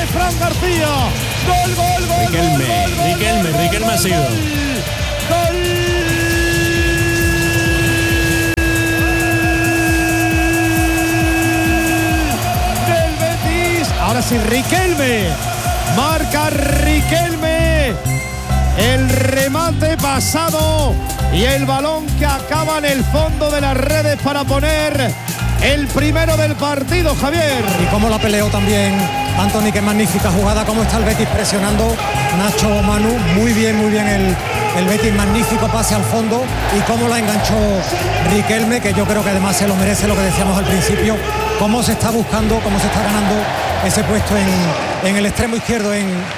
Fran García. Gol. Riquelme ha sido. Gol. Del Betis. Ahora sí, Riquelme. Marca Riquelme. El remate pasado y el balón que acaba en el fondo de las redes para poner el primero del partido, Javier. Y cómo la peleó también Antony, qué magnífica jugada, cómo está el Betis presionando. Nacho, Manu, muy bien el Betis, magnífico pase al fondo y cómo la enganchó Riquelme, que yo creo que además se lo merece, lo que decíamos al principio, cómo se está buscando, cómo se está ganando ese puesto en el extremo izquierdo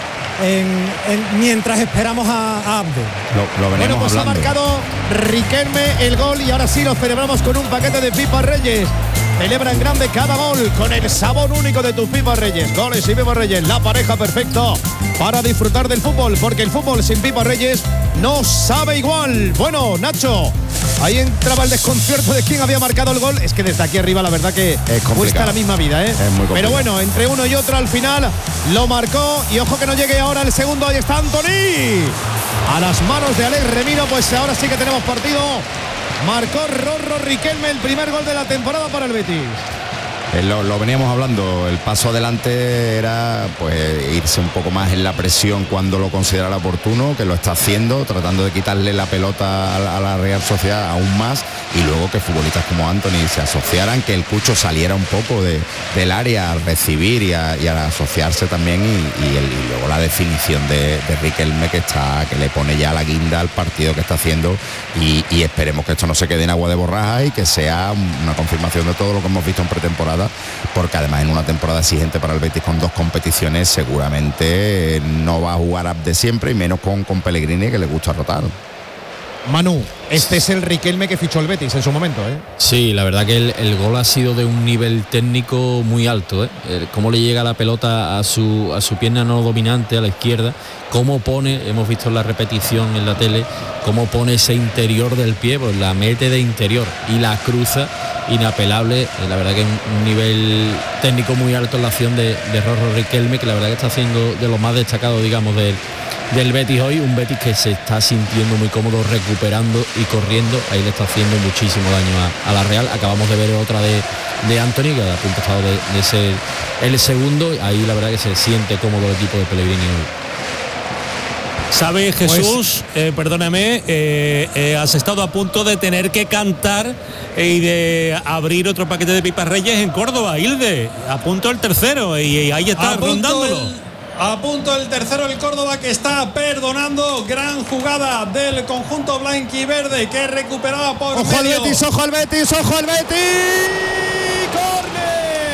mientras esperamos a Abde. Bueno, pues hablando. Ha marcado Riquelme el gol y ahora sí lo celebramos con un paquete de Pipas Reyes. Celebra en grande cada gol con el sabor único de tus Pipas Reyes. Goles y Pipas Reyes, la pareja perfecta para disfrutar del fútbol, porque el fútbol sin Pipas Reyes no sabe igual. Bueno, Nacho, ahí entraba el desconcierto de quién había marcado el gol. Es que desde aquí arriba la verdad que cuesta la misma vida, ¿eh? Es muy complicado. Pero bueno, entre uno y otro al final lo marcó y ojo que no llegue ahora el segundo. Ahí está Antony. A las manos de Alex Remiro, pues ahora sí que tenemos partido. Marcó Rorro Riquelme el primer gol de la temporada para el Betis. Lo veníamos hablando, el paso adelante era pues irse un poco más en la presión cuando lo considerara oportuno, que lo está haciendo, tratando de quitarle la pelota a la Real Sociedad aún más, y luego que futbolistas como Antony se asociaran, que el Cucho saliera un poco del área al recibir y al asociarse también, y luego la definición de Riquelme que le pone ya la guinda al partido que está haciendo, y esperemos que esto no se quede en agua de borraja y que sea una confirmación de todo lo que hemos visto en pretemporada, porque además en una temporada exigente para el Betis con 2 competiciones seguramente no va a jugar Abde siempre, y menos con Pellegrini, que le gusta rotar. Manu, este es el Riquelme que fichó el Betis en su momento, ¿eh? Sí, la verdad que el gol ha sido de un nivel técnico muy alto, ¿eh? Cómo le llega la pelota a su pierna no dominante, a la izquierda, cómo pone, hemos visto la repetición en la tele, cómo pone ese interior del pie, pues la mete de interior y la cruza inapelable. La verdad que un nivel técnico muy alto en la acción de Rorro Riquelme, que la verdad que está haciendo de lo más destacado, digamos, del Betis hoy, un Betis que se está sintiendo muy cómodo recuperando y corriendo. Ahí le está haciendo muchísimo daño a la Real. Acabamos de ver otra de Antony, que a punto estado de ser el segundo. Ahí la verdad que se siente cómodo el equipo de Pellegrini hoy. ¿Sabes, Jesús? Perdóname, has estado a punto de tener que cantar y de abrir otro paquete de Pipas Reyes en Córdoba, Hilde. A punto el tercero y ahí está rondándolo. A punto el tercero el Córdoba, que está perdonando. Gran jugada del conjunto blanquiverde que recuperaba por ojo medio. Al Betis, ojo al Betis, ojo al Betis. ¡Córner!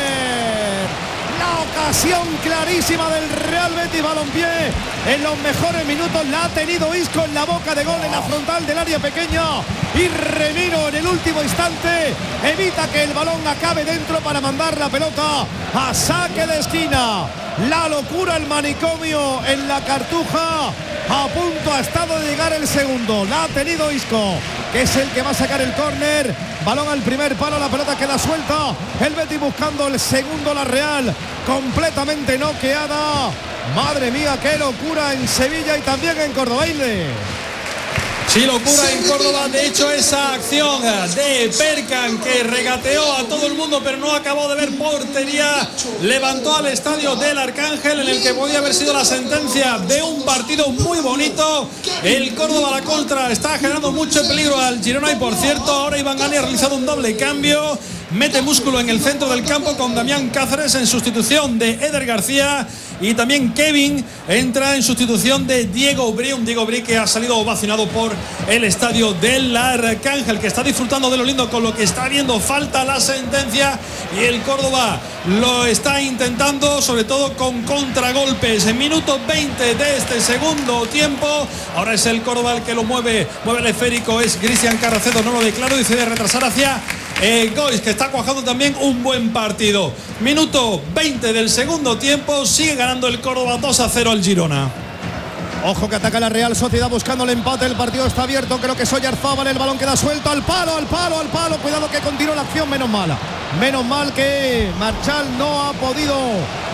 La ocasión clarísima del Real Betis Balompié. En los mejores minutos la ha tenido Isco en la boca de gol, en la frontal del área pequeña. Y Remiro en el último instante evita que el balón acabe dentro para mandar la pelota a saque de esquina. La locura, el manicomio en la Cartuja. A punto ha estado de llegar el segundo. La ha tenido Isco, que es el que va a sacar el córner. Balón al primer palo, la pelota queda suelta. El Betis buscando el segundo, la Real completamente noqueada. Madre mía, qué locura en Sevilla y también en Córdoba. Sí, locura en Córdoba. De hecho, esa acción de Perkan, que regateó a todo el mundo pero no acabó de ver portería, levantó al estadio del Arcángel, en el que podía haber sido la sentencia de un partido muy bonito. El Córdoba a la contra está generando mucho peligro al Girona, y por cierto ahora Iván Gani ha realizado un doble cambio. Mete músculo en el centro del campo con Damián Cáceres en sustitución de Eder García, y también Kevin entra en sustitución de Diego Bri, un Diego Bri que ha salido ovacionado por el estadio del Arcángel, que está disfrutando de lo lindo con lo que está viendo. Falta la sentencia y el Córdoba lo está intentando, sobre todo con contragolpes. En minuto 20 de este segundo tiempo, ahora es el Córdoba el que lo mueve el esférico, es Cristian Carracedo, no lo declaro, dice de retrasar hacia Gois, que está cuajando también un buen partido. Minuto 20 del segundo tiempo, sigue ganando el Córdoba 2-0 al Girona. Ojo que ataca la Real Sociedad buscando el empate. El partido está abierto, creo que es Oyarzábal. El balón queda suelto, al palo. Cuidado que continúa la acción, menos mal que Marchal no ha podido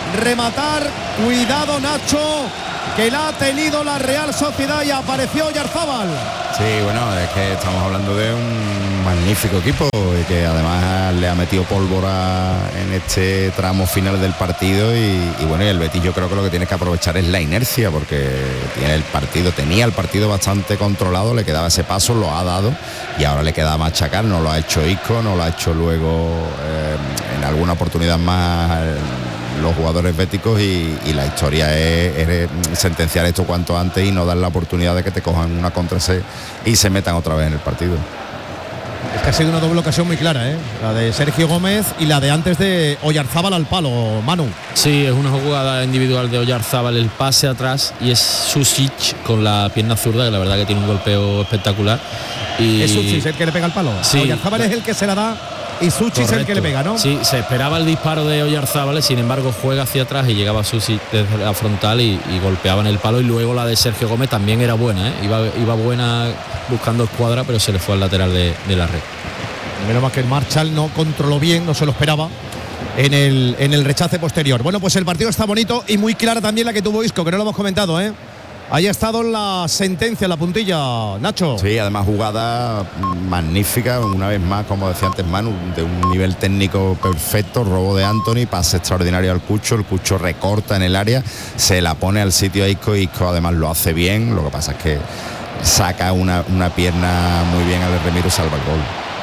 rematar. Cuidado, Nacho, que la ha tenido la Real Sociedad y apareció Oyarzábal. Sí, bueno, es que estamos hablando de un magnífico equipo y que además le ha metido pólvora en este tramo final del partido y bueno, y el Betis yo creo que lo que tiene que aprovechar es la inercia, porque tenía el partido bastante controlado, le quedaba ese paso, lo ha dado y ahora le queda machacar. No lo ha hecho Isco, no lo ha hecho luego en alguna oportunidad más los jugadores béticos y la historia es sentenciar esto cuanto antes y no dar la oportunidad de que te cojan una contra y se metan otra vez en el partido. Es que ha sido una doble ocasión muy clara, la de Sergio Gómez y la de antes de Oyarzábal al palo, Manu. Sí, es una jugada individual de Oyarzábal, el pase atrás, y es Susic con la pierna zurda, que la verdad que tiene un golpeo espectacular. Y es Susic el que le pega el palo. Sí, Oyarzábal es el que se la da y Susic es el que le pega, ¿no? Sí, se esperaba el disparo de Oyarzábal, sin embargo juega hacia atrás y llegaba Susic desde la frontal y golpeaba en el palo. Y luego la de Sergio Gómez también era buena, iba buena buscando escuadra, pero se le fue al lateral de la red. Menos mal que el Marshall no controló bien, no se lo esperaba en el rechace posterior. Bueno, pues el partido está bonito y muy clara también la que tuvo Isco, que no lo hemos comentado, Ahí ha estado la sentencia, la puntilla, Nacho. Sí, además jugada magnífica, una vez más, como decía antes Manu, de un nivel técnico perfecto, robo de Anthony, pase extraordinario al Cucho, el Cucho recorta en el área, se la pone al sitio a Isco, Isco además lo hace bien, lo que pasa es que saca una pierna muy bien al Remiro, salva el gol.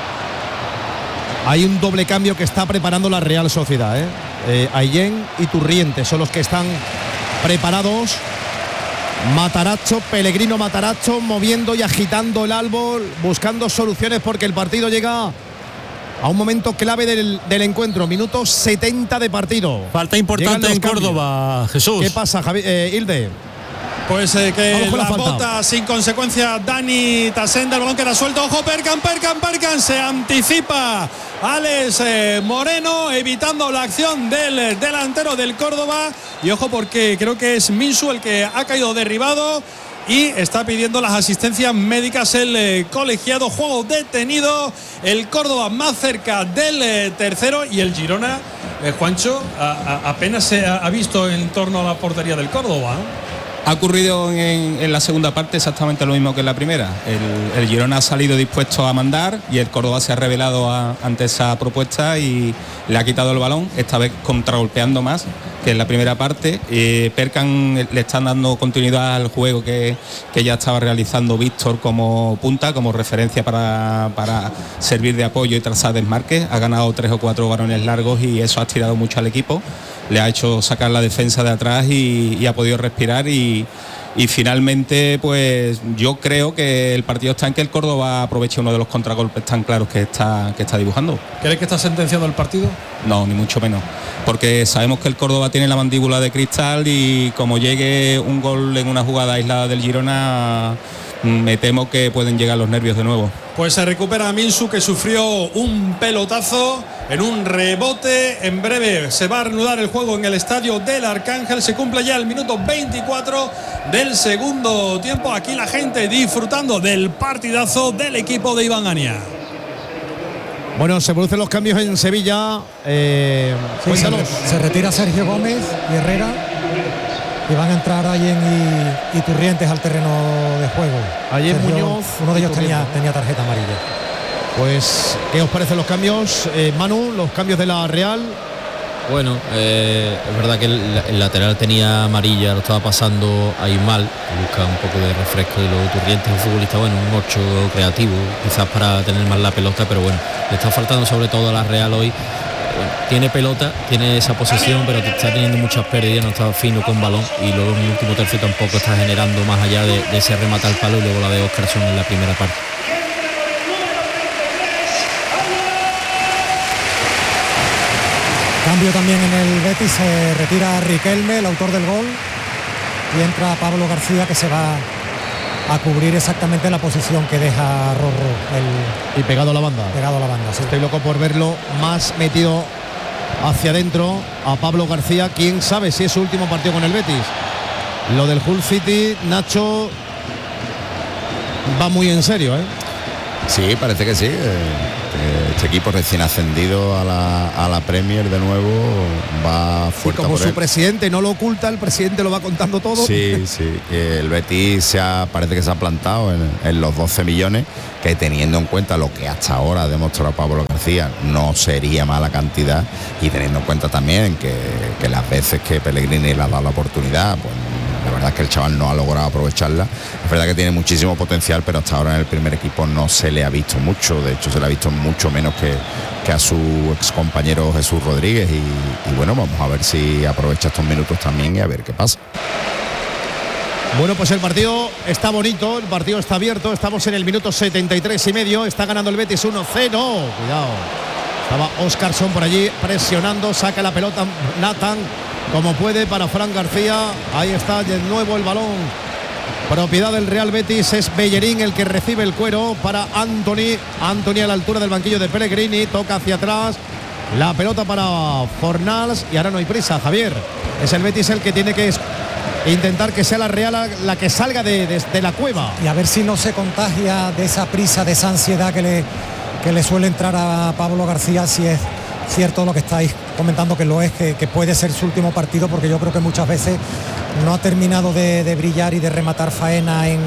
Hay un doble cambio que está preparando la Real Sociedad, Aillén y Turriente son los que están preparados. Matarazzo, Pellegrino Matarazzo, moviendo y agitando el árbol, buscando soluciones, porque el partido llega a un momento clave del encuentro, minuto 70 de partido. Falta importante en Córdoba, Jesús. ¿Qué pasa, Hilde? Pues que la bota sin consecuencia Dani Tasenda, el balón queda suelto. Ojo, Perkan se anticipa Alex Moreno, evitando la acción del delantero del Córdoba. Y ojo, porque creo que es Minsu el que ha caído derribado y está pidiendo las asistencias médicas el colegiado. Juego detenido, el Córdoba más cerca del tercero, y el Girona, Juancho, apenas se ha visto en torno a la portería del Córdoba, ¿no? Ha ocurrido en la segunda parte exactamente lo mismo que en la primera. El Girona ha salido dispuesto a mandar y el Córdoba se ha rebelado ante esa propuesta y le ha quitado el balón, esta vez contragolpeando más que en la primera parte. Perkan le están dando continuidad al juego que ya estaba realizando Víctor como punta, como referencia para servir de apoyo y trazar desmarques. Ha ganado 3 o 4 varones largos y eso ha estirado mucho al equipo. Le ha hecho sacar la defensa de atrás y ha podido respirar y finalmente pues yo creo que el partido está en que el Córdoba aproveche uno de los contragolpes tan claros que está dibujando. ¿Crees que está sentenciando el partido? No, ni mucho menos, porque sabemos que el Córdoba tiene la mandíbula de cristal y como llegue un gol en una jugada aislada del Girona, me temo que pueden llegar los nervios de nuevo. Pues se recupera Minsu, que sufrió un pelotazo en un rebote. En breve se va a reanudar el juego en el estadio del Arcángel. Se cumple ya el minuto 24 del segundo tiempo. Aquí la gente disfrutando del partidazo del equipo de Iván Ania. Bueno, se producen los cambios en Sevilla. Cuéntanos. Se retira Sergio Gómez y Herrera y van a entrar Aillén y Turrientes al terreno de juego. Aillén, Muñoz, uno de ellos tenía tarjeta amarilla. Pues, ¿qué os parecen los cambios, Manu, los cambios de la Real? Bueno, es verdad que el lateral tenía amarilla, lo estaba pasando ahí mal, busca un poco de refresco, y luego Turrientes es un futbolista, bueno, un 8 creativo, quizás para tener más la pelota, pero bueno, le está faltando sobre todo a la Real hoy. Tiene pelota, tiene esa posesión, pero está teniendo muchas pérdidas, no está fino con balón, y luego en el último tercio tampoco está generando más allá de ese remate al palo, y luego la de Óscarson en la primera parte. Cambio también en el Betis, se retira Riquelme, el autor del gol, y entra Pablo García, que se va a cubrir exactamente la posición que deja Rorro. Y pegado a la banda. Pegado a la banda, sí. Estoy loco por verlo más metido hacia adentro a Pablo García. Quién sabe si es su último partido con el Betis. Lo del Hull City, Nacho, va muy en serio, Sí, parece que sí. Este equipo recién ascendido a la Premier de nuevo va fuerte. Como su él. Presidente no lo oculta, el presidente lo va contando todo. Sí, el Betis parece que se ha plantado en los 12 millones, que teniendo en cuenta lo que hasta ahora ha demostrado Pablo García, no sería mala cantidad, y teniendo en cuenta también que las veces que Pellegrini le ha dado la oportunidad, pues la verdad es que el chaval no ha logrado aprovecharla. Es verdad que tiene muchísimo potencial, pero hasta ahora en el primer equipo no se le ha visto mucho. De hecho, se le ha visto mucho menos que a su excompañero Jesús Rodríguez. Y bueno, vamos a ver si aprovecha estos minutos también y a ver qué pasa. Bueno, pues el partido está bonito, el partido está abierto. Estamos en el minuto 73 y medio. Está ganando el Betis 1-0. Cuidado. Estaba Óscarson por allí presionando. Saca la pelota Nathan como puede para Fran García. Ahí está de nuevo el balón. Propiedad del Real Betis. Es Bellerín el que recibe el cuero para Anthony. Anthony a la altura del banquillo de Pellegrini. Toca hacia atrás. La pelota para Fornals. Y ahora no hay prisa, Javier. Es el Betis el que tiene que intentar que sea la Real la que salga de la cueva. Y a ver si no se contagia de esa prisa, de esa ansiedad que le suele entrar a Pablo García, si es cierto lo que estáis comentando, que lo es, que puede ser su último partido, porque yo creo que muchas veces no ha terminado de brillar y de rematar faena en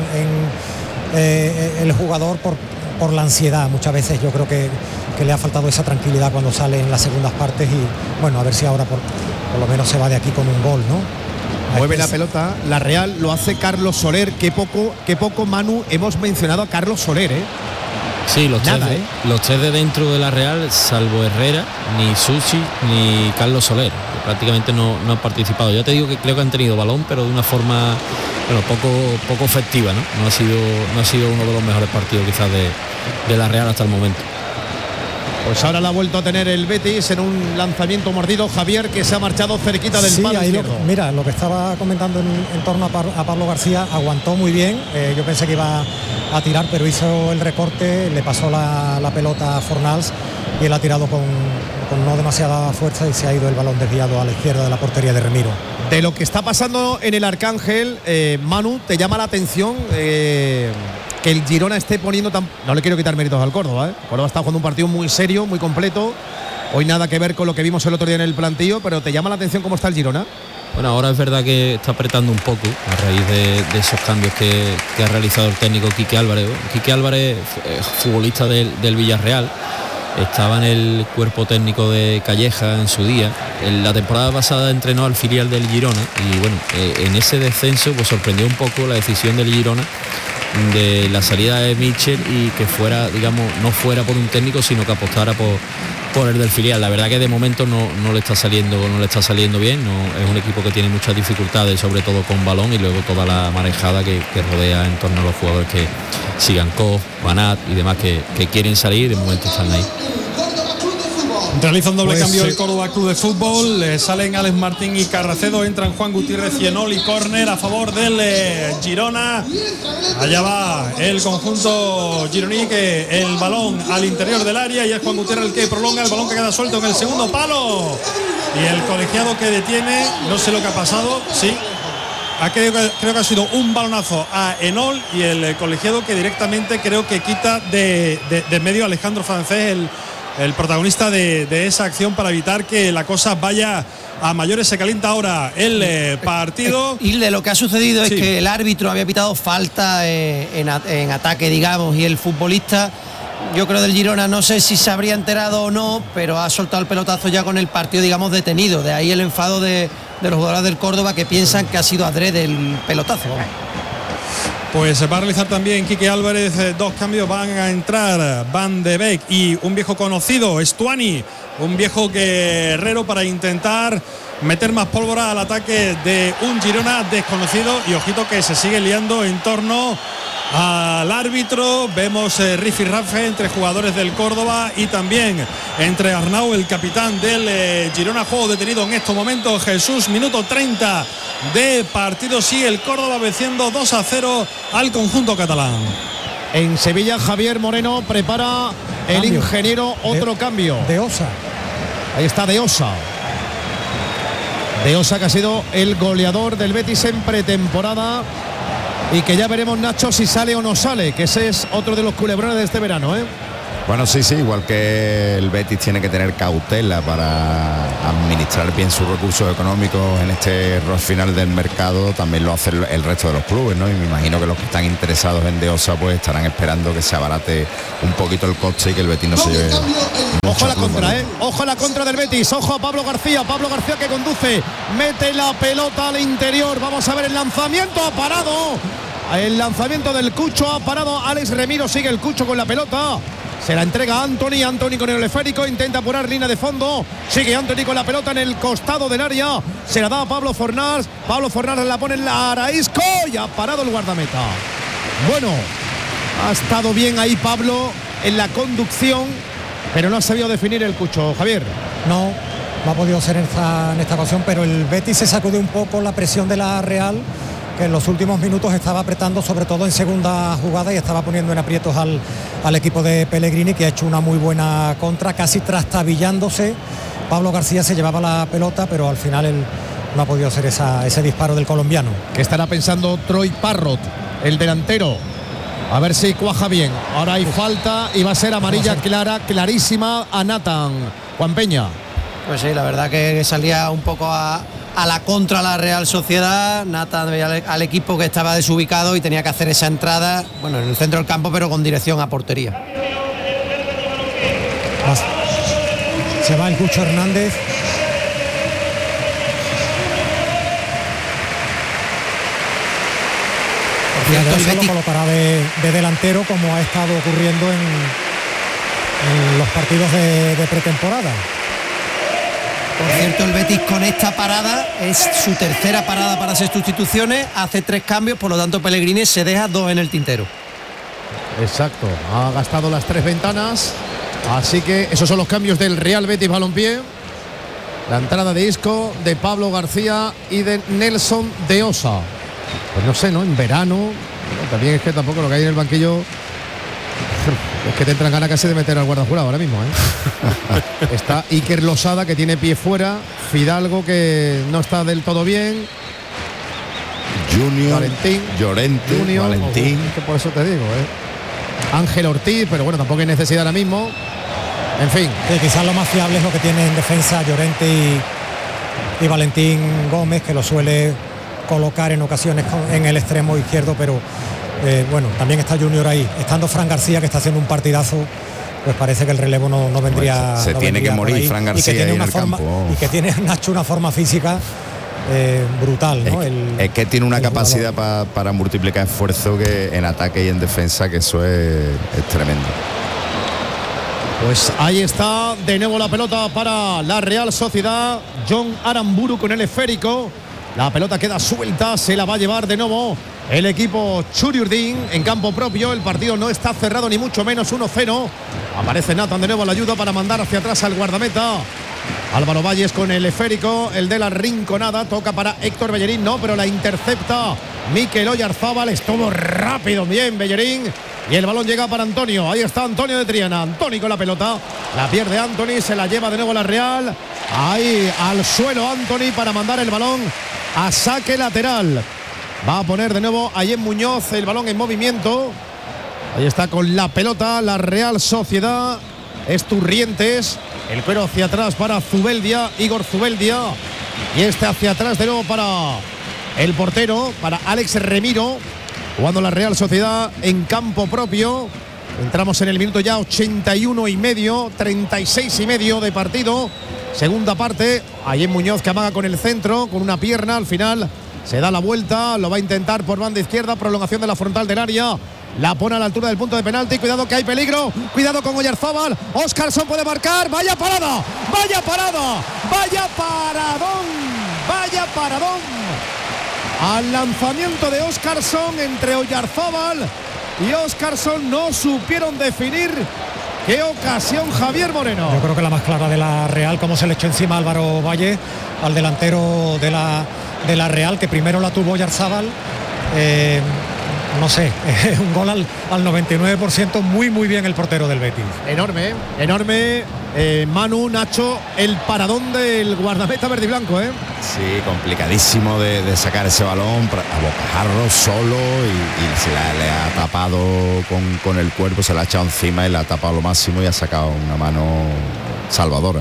el jugador por la ansiedad. Muchas veces yo creo que le ha faltado esa tranquilidad cuando sale en las segundas partes, y bueno, a ver si ahora por lo menos se va de aquí con un gol, ¿no? Mueve la pelota, la Real lo hace Carlos Soler. Qué poco, Manu, hemos mencionado a Carlos Soler, ¿eh? Sí, los tres de dentro de la Real, salvo Herrera, ni Susi ni Carlos Soler, que prácticamente no han participado. Ya te digo que creo que han tenido balón, pero de una forma poco efectiva, ¿no? No ha sido uno de los mejores partidos quizás de la Real hasta el momento. Pues ahora la ha vuelto a tener el Betis en un lanzamiento mordido, Javier, que se ha marchado cerquita del palo izquierdo. Mira, lo que estaba comentando en torno a Pablo García, aguantó muy bien. Yo pensé que iba a tirar, pero hizo el recorte, le pasó la pelota a Fornals y él ha tirado con no demasiada fuerza y se ha ido el balón desviado a la izquierda de la portería de Remiro. De lo que está pasando en el Arcángel, Manu, ¿te llama la atención que el Girona esté poniendo no le quiero quitar méritos al Córdoba, ¿eh? Córdoba está jugando un partido muy serio, muy completo. Hoy nada que ver con lo que vimos el otro día en el plantillo, pero ¿te llama la atención cómo está el Girona? Bueno, ahora es verdad que está apretando un poco a raíz de esos cambios que ha realizado el técnico Quique Álvarez. Quique Álvarez, futbolista del Villarreal, estaba en el cuerpo técnico de Calleja en su día. En la temporada pasada entrenó al filial del Girona y bueno, en ese descenso pues sorprendió un poco la decisión del Girona de la salida de Michel y que fuera, digamos, no fuera por un técnico, sino que apostara por el del filial. La verdad que de momento no le está saliendo bien. Es un equipo que tiene muchas dificultades, sobre todo con balón, y luego toda la marejada que rodea en torno a los jugadores que Sigankov, Banat y demás que quieren salir, de momento están ahí. Realiza un doble cambio el Córdoba Club de Fútbol. Salen Alex Martín y Carracedo. Entran Juan Gutiérrez y Enol, y córner a favor del Girona. Allá va el conjunto gironí, que el balón al interior del área, y es Juan Gutiérrez el que prolonga el balón, que queda suelto en el segundo palo. Y el colegiado que detiene, no sé lo que ha pasado, sí. Creo que ha sido un balonazo a Enol, y el colegiado que directamente creo que quita de medio a Alejandro Francés, el protagonista de esa acción, para evitar que la cosa vaya a mayores. Se calienta ahora el partido. Y de lo que ha sucedido es que el árbitro había pitado falta en ataque, digamos, y el futbolista, yo creo, del Girona, no sé si se habría enterado o no, pero ha soltado el pelotazo ya con el partido, digamos, detenido. De ahí el enfado de los jugadores del Córdoba, que piensan que ha sido adrede el pelotazo. Pues se va a realizar también Quique Álvarez. Dos cambios, van a entrar Van de Beek y un viejo conocido, Stuani, un viejo guerrero, para intentar meter más pólvora al ataque de un Girona desconocido. Y ojito que se sigue liando en torno al árbitro. Vemos rifirrafe entre jugadores del Córdoba y también entre Arnau, el capitán del Girona. Juego detenido en estos momentos, Jesús. Minuto 30 de partido. Sí, el Córdoba venciendo 2-0 al conjunto catalán. En Sevilla, Javier Moreno prepara el ingeniero otro cambio. De Osa. Ahí está De Osa. De Osa, que ha sido el goleador del Betis en pretemporada, y que ya veremos, Nacho, si sale o no sale, que ese es otro de los culebrones de este verano, ¿eh? Bueno, sí, igual que el Betis tiene que tener cautela para administrar bien sus recursos económicos en este final del mercado, también lo hace el resto de los clubes, ¿no? Y me imagino que los que están interesados en De Osa pues estarán esperando que se abarate un poquito el coste y que el Betis no se lleve. Ojo a la contra, ojo a la contra del Betis, ojo a Pablo García que conduce, mete la pelota al interior, vamos a ver el lanzamiento, ha parado, el lanzamiento del Cucho, ha parado Alex Remiro, sigue el Cucho con la pelota. Se la entrega a Anthony con el esférico, intenta apurar línea de fondo, sigue Anthony con la pelota en el costado del área, se la da a Pablo Fornals la pone en la Araísco y ha parado el guardameta. Bueno, ha estado bien ahí Pablo en la conducción, pero no ha sabido definir el Cucho, Javier. No ha podido ser en esta ocasión, pero el Betis se sacudió un poco la presión de la Real, que en los últimos minutos estaba apretando, sobre todo en segunda jugada, y estaba poniendo en aprietos al equipo de Pellegrini, que ha hecho una muy buena contra, casi trastabillándose. Pablo García se llevaba la pelota, pero al final él no ha podido hacer ese disparo del colombiano. ¿Qué estará pensando Troy Parrott, el delantero? A ver si cuaja bien. Ahora hay falta y va a ser amarilla clarísima a Nathan. Juan Peña. Pues sí, la verdad que salía un poco a la contra la Real Sociedad. Nathan veía al equipo que estaba desubicado y tenía que hacer esa entrada, bueno, en el centro del campo, pero con dirección a portería. Se va el Cucho Hernández. Y el lo colocará de delantero, como ha estado ocurriendo en los partidos de pretemporada. Por cierto, el Betis con esta parada es su tercera parada para hacer sustituciones, hace 3 cambios, por lo tanto Pellegrini se deja 2 en el tintero. Exacto, ha gastado las 3 ventanas, así que esos son los cambios del Real Betis Balompié. La entrada de Isco, de Pablo García y de Nelson de Osa. Pues no sé, ¿no? En verano, también es que tampoco lo que hay en el banquillo es que te entran ganas casi de meter al guardajurado ahora mismo, ¿eh? Está Iker Losada, que tiene pie fuera, Fidalgo, que no está del todo bien, Junior, Valentín, Llorente, Junior, Valentín, que por eso te digo, Ángel Ortiz, pero bueno, tampoco hay necesidad ahora mismo. En fin, sí, quizás lo más fiable es lo que tiene en defensa Llorente y Valentín Gómez, que lo suele colocar en ocasiones en el extremo izquierdo, pero bueno, también está Junior ahí. Estando Fran García, que está haciendo un partidazo, pues parece que el relevo no vendría. Pues se tiene que morir Fran García y que tiene ahí una en el forma, campo. y que tiene, Nacho, una forma física brutal, ¿no? Es que tiene una capacidad para multiplicar esfuerzo que en ataque y en defensa, que eso es tremendo. Pues ahí está de nuevo la pelota para la Real Sociedad. John Aramburu con el esférico. La pelota queda suelta, se la va a llevar de nuevo el equipo Churiurdin en campo propio. El partido no está cerrado ni mucho menos, 1-0. Aparece Nathan de nuevo a la ayuda para mandar hacia atrás al guardameta. Álvaro Valles con el esférico, el de la rinconada, toca para Héctor Bellerín, no, pero la intercepta Mikel Oyarzábal. Estuvo rápido, bien Bellerín, y el balón llega para Antonio. Ahí está Antonio de Triana, Antonio con la pelota, la pierde Anthony, se la lleva de nuevo la Real. Ahí al suelo Anthony para mandar el balón a saque lateral. Va a poner de nuevo Ayem Muñoz el balón en movimiento. Ahí está con la pelota la Real Sociedad. Esturrientes, el cuero hacia atrás para Zubeldia, Igor Zubeldia, y este hacia atrás de nuevo para el portero, para Alex Remiro, jugando la Real Sociedad en campo propio. Entramos en el minuto ya 81 y medio, 36 y medio de partido, segunda parte. Ayem Muñoz, que amaga con el centro, con una pierna, al final se da la vuelta, lo va a intentar por banda izquierda, prolongación de la frontal del área. La pone a la altura del punto de penalti. Cuidado que hay peligro. Cuidado con Oyarzábal. Óscarson puede marcar. Vaya parada. Vaya parada. Vaya paradón. Vaya paradón. Al lanzamiento de Óscarson entre Oyarzábal y Óscarson no supieron definir. Qué ocasión, Javier Moreno. Yo creo que la más clara de la Real, como se le echó encima a Álvaro Valle, al delantero de la Real, que primero la tuvo Oyarzábal. No sé, un gol al 99%, muy bien el portero del Betis. Enorme, enorme Manu, Nacho, el paradón del guardameta verde y blanco, ¿eh? Sí, complicadísimo de sacar ese balón a bocajarro solo y se le ha tapado con el cuerpo, se le ha echado encima y le ha tapado lo máximo y ha sacado una mano salvadora.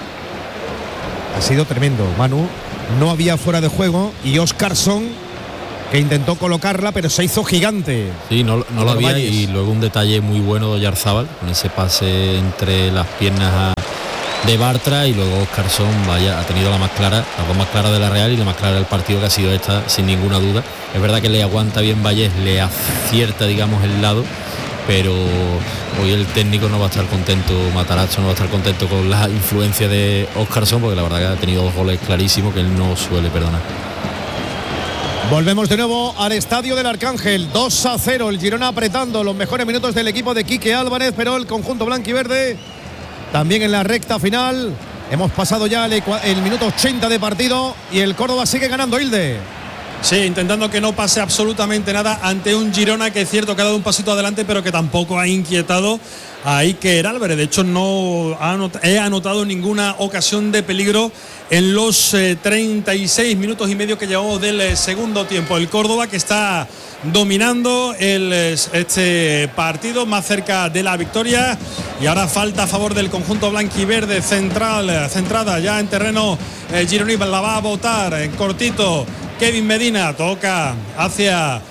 Ha sido tremendo, Manu. No había fuera de juego y Óscarson, que intentó colocarla, pero se hizo gigante. Sí, no lo había. Y luego un detalle muy bueno de Oyarzábal, con ese pase entre las piernas de Bartra, y luego Óscarson, ha tenido la más clara, las dos más claras de la Real y la más clara del partido, que ha sido esta, sin ninguna duda. Es verdad que le aguanta bien Vallés, le acierta, digamos, el lado, pero hoy el técnico no va a estar contento, Matarazzo no va a estar contento con la influencia de Óscarson, porque la verdad que ha tenido dos goles clarísimos que él no suele perdonar. Volvemos de nuevo al estadio del Arcángel, 2-0, el Girona apretando los mejores minutos del equipo de Quique Álvarez, pero el conjunto blanquiverde también en la recta final. Hemos pasado ya el minuto 80 de partido y el Córdoba sigue ganando, Hilde. Sí, intentando que no pase absolutamente nada ante un Girona que es cierto que ha dado un pasito adelante, pero que tampoco ha inquietado a Iker Álvarez. De hecho, no he anotado ninguna ocasión de peligro en los 36 minutos y medio que llevamos del segundo tiempo. El Córdoba, que está dominando este partido, más cerca de la victoria, y ahora falta a favor del conjunto blanquiverde centrada ya en terreno gironista. La va a botar en cortito Kevin Medina, toca hacia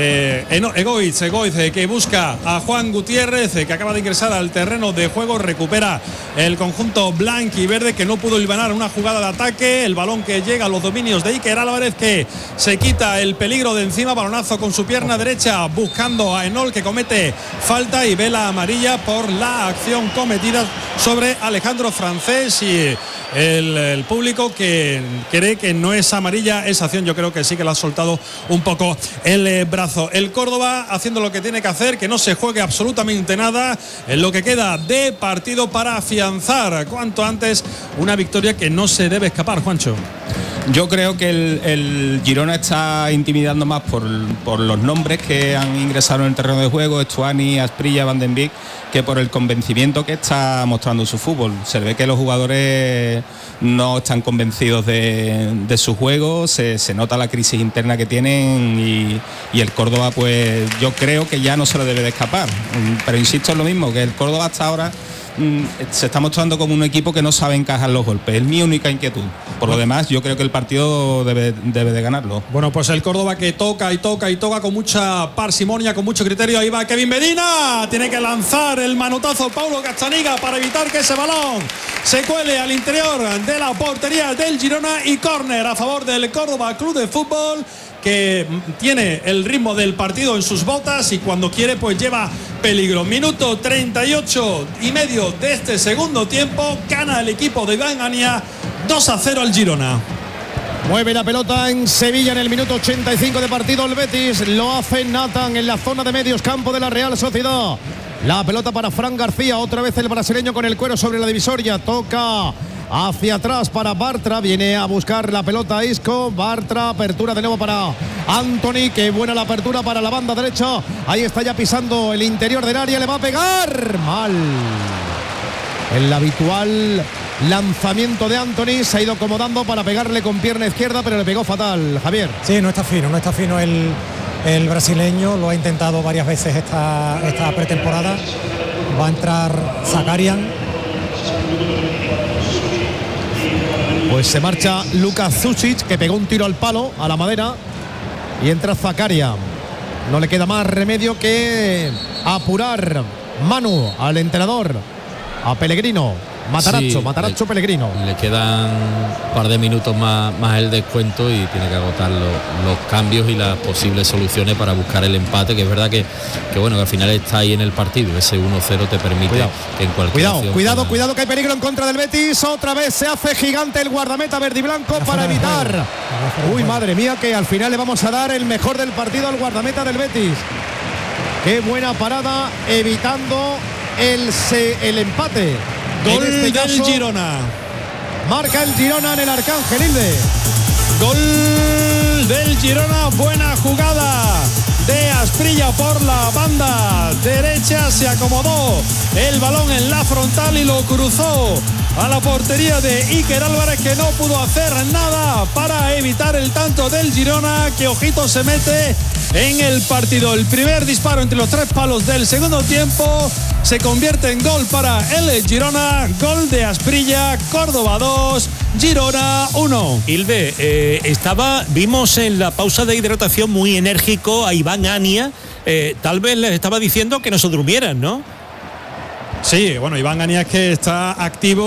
Egoitz, que busca a Juan Gutiérrez, que acaba de ingresar al terreno de juego. Recupera el conjunto blanquiverde, que no pudo hilvanar una jugada de ataque. El balón que llega a los dominios de Iker Álvarez, que se quita el peligro de encima. Balonazo con su pierna derecha buscando a Enol, que comete falta y vela amarilla por la acción cometida sobre Alejandro Francés. Y el público que cree que no es amarilla esa acción, yo creo que sí que la ha soltado un poco el brazo. El Córdoba haciendo lo que tiene que hacer, que no se juegue absolutamente nada en lo que queda de partido, para afianzar cuanto antes una victoria que no se debe escapar, Juancho. Yo creo que el Girona está intimidando más por los nombres que han ingresado en el terreno de juego, Estuani, Asprilla, Van den Beek, que por el convencimiento que está mostrando su fútbol. Se ve que los jugadores no están convencidos de su juego, se nota la crisis interna que tienen y el Córdoba, pues yo creo que ya no se lo debe de escapar. Pero insisto en lo mismo, que el Córdoba hasta ahora se está mostrando como un equipo que no sabe encajar los golpes. Es mi única inquietud. Por lo demás, yo creo que el partido debe de ganarlo. Bueno, pues el Córdoba, que toca y toca y toca con mucha parsimonia, con mucho criterio. Ahí va Kevin Medina, tiene que lanzar el manotazo Paulo Gazzaniga para evitar que ese balón se cuele al interior de la portería del Girona, y córner a favor del Córdoba Club de Fútbol, que tiene el ritmo del partido en sus botas y cuando quiere pues lleva peligro. Minuto 38 y medio de este segundo tiempo, gana el equipo de Iván Ania 2-0 al Girona. Mueve la pelota en Sevilla en el minuto 85 de partido el Betis, lo hace Nathan en la zona de medios campo de la Real Sociedad. La pelota para Fran García, otra vez el brasileño con el cuero sobre la divisoria, toca hacia atrás para Bartra, viene a buscar la pelota Isco, Bartra, apertura de nuevo para Anthony, qué buena la apertura para la banda derecha, ahí está ya pisando el interior del área, le va a pegar, mal. El habitual lanzamiento de Anthony, se ha ido acomodando para pegarle con pierna izquierda, pero le pegó fatal, Javier. Sí, no está fino el brasileño, lo ha intentado varias veces esta pretemporada. Va a entrar Zakarian. Pues se marcha Lukas Zucic, que pegó un tiro al palo, a la madera, y entra Zakarian. No le queda más remedio que apurar Manu al entrenador, a Pellegrino. Matarazzo, Pellegrino. Le quedan un par de minutos más el descuento y tiene que agotar los cambios y las posibles soluciones para buscar el empate, que es verdad que bueno, que al final está ahí en el partido. Ese 1-0 te permite que en cualquier cuidado que hay peligro en contra del Betis. Otra vez se hace gigante el guardameta verde y blanco para evitar. Uy, madre mía, que al final le vamos a dar el mejor del partido al guardameta del Betis. Qué buena parada, evitando el empate. Gol del Girona. Marca el Girona en el Arcángel, Hilde. Gol del Girona, buena jugada de Asprilla por la banda derecha. Se acomodó el balón en la frontal y lo cruzó a la portería de Iker Álvarez, que no pudo hacer nada para evitar el tanto del Girona, que ojito se mete en el partido. El primer disparo entre los 3 palos del segundo tiempo se convierte en gol para el Girona. Gol de Asprilla. Córdoba 2, Girona 1. Hilde, vimos en la pausa de hidratación muy enérgico a Iván Ania. Tal vez les estaba diciendo que no se durmieran, ¿no? Sí, bueno, Iván Ania es que está activo.